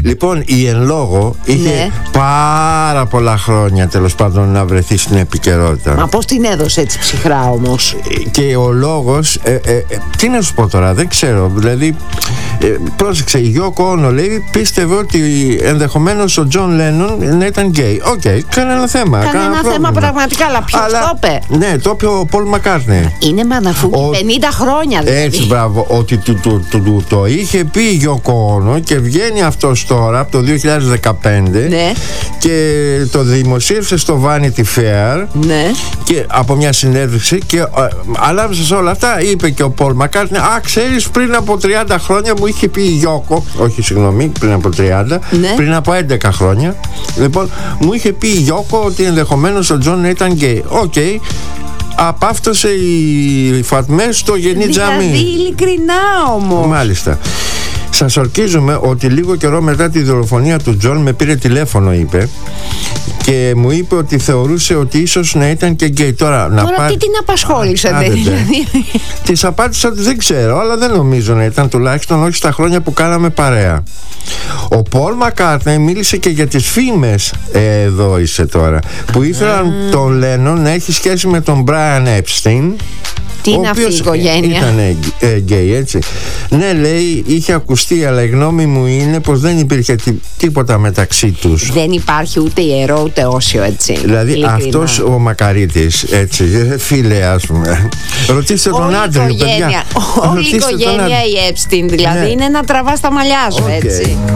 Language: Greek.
Λοιπόν, η εν λόγω είχε Ναι. πάρα πολλά χρόνια τέλος πάντων να βρεθεί στην επικαιρότητα. Μα πώς την έδωσε έτσι ψυχρά όμως? Και ο λόγος, τι να σου πω τώρα, δεν ξέρω. Δηλαδή, πρόσεξε, η Γιώκο Όνο λέει πίστευε ότι ενδεχομένως ο Τζον Λένον να ήταν γκέι. Οκ, κανένα θέμα. Κανένα θέμα πραγματικά, αλλά ποιος το είπε? Ναι, το είπε ο Πολ Μακκάρτνι. Είναι μαναφούκι 50 χρόνια δηλαδή. Έτσι, μπράβο, ότι το είχε πει η Γιώκο Όνο και βγαίνει αυτός τώρα από το 2015. Ναι. Και το δημοσίευσε στο Vanity Fair. Ναι. Και από μια συνέντευξη και ανάμεσα σε όλα αυτά είπε και ο Πολ Μακκάρτνι, ξέρεις, πριν από 30 χρόνια μου είχε πει η Γιώκο, όχι συγγνώμη, πριν από 30, ναι. πριν από 11 χρόνια, λοιπόν, μου είχε πει η Γιώκο ότι ενδεχομένως ο Τζον ήταν γκέι. Οκ. Απάφτωσε η Φατμέ στο γενή τζαμί. Δηλαδή ειλικρινά όμως. Μάλιστα. Σας ορκίζουμε ότι λίγο καιρό μετά τη δολοφονία του Τζον με πήρε τηλέφωνο, είπε, και μου είπε ότι θεωρούσε ότι ίσως να ήταν και γκέι. Τώρα τι την απασχόλησε δηλαδή? Της απάντησα ότι δεν ξέρω, αλλά δεν νομίζω να ήταν, τουλάχιστον όχι στα χρόνια που κάναμε παρέα. Ο Πολ Μακκάρτνι μίλησε και για τις φήμες, εδώ είσαι τώρα, που ήθελαν τον Λένον να έχει σχέση με τον Μπράιαν Έπστιν. Τι είναι αυτή η οικογένεια? Ήταν γκέι, έτσι. Ναι, λέει, είχε ακουστεί, αλλά η γνώμη μου είναι πως δεν υπήρχε τίποτα μεταξύ τους. Δεν υπάρχει ούτε ιερό ούτε όσιο, έτσι. Δηλαδή ειλικρινά. αυτός ο Μακαρίτης, έτσι, φίλε, ας πούμε. Ρωτήστε τον Άντριου, παιδιά. Όλη η οικογένεια η Epstein, δηλαδή, είναι να τραβά τα μαλλιά σου, έτσι.